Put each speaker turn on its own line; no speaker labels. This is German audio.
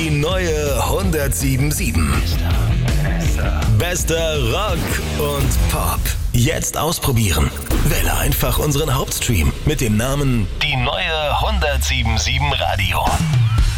Die neue 107.7. Bester Rock und Pop. Jetzt ausprobieren. Wähle einfach unseren Hauptstream mit dem Namen Die neue 107.7 Radio.